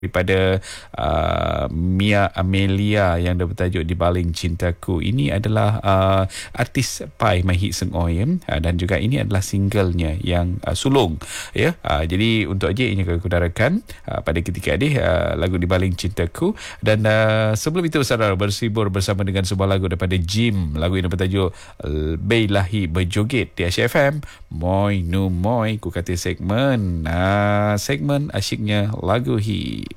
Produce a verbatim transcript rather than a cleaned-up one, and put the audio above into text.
daripada uh, Mia Amelia yang dah bertajuk Di Baling Cintaku. Ini adalah uh, artis Pai Mahit Seng Oi, ya? uh, dan juga ini adalah singlenya yang uh, sulung, ya. Uh, jadi untuk Encik ini aku darakan uh, pada ketika ini uh, lagu Di Baling Cintaku. Dan uh, sebelum itu saudara bersibur bersama dengan sebuah lagu daripada Jim. Lagu ini bertajuk Beilahi Berjoget di Asyik F M. Moi nu moi ku kata segmen uh, segmen asyiknya lagu hit.